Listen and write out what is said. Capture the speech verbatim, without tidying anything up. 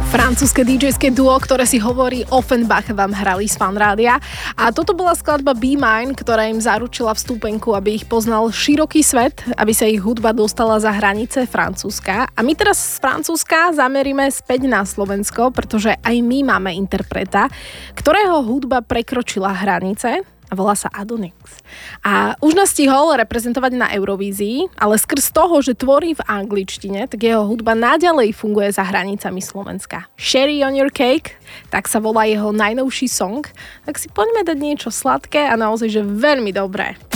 Francúzske dý džejské duo, ktoré si hovorí Offenbach, vám hrali z Fanrádia. A toto bola skladba Be Mine, ktorá im zaručila vstupenku, aby ich poznal široký svet, aby sa ich hudba dostala za hranice Francúzska. A my teraz z Francúzska zameríme späť na Slovensko, pretože aj my máme interpreta, ktorého hudba prekročila hranice. A volá sa Adonix. A už nás stihol reprezentovať na Eurovízii, ale skrz toho, že tvorí v angličtine, tak jeho hudba naďalej funguje za hranicami Slovenska. Sherry on your cake, tak sa volá jeho najnovší song. Tak si poďme dať niečo sladké a naozaj, že veľmi dobré.